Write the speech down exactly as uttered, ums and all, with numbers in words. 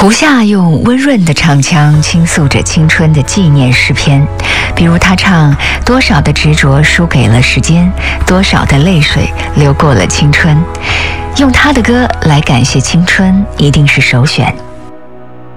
胡夏用温润的唱腔倾诉着青春的纪念诗篇，比如他唱多少的执着输给了时间，多少的泪水流过了青春。用他的歌来感谢青春，一定是首选。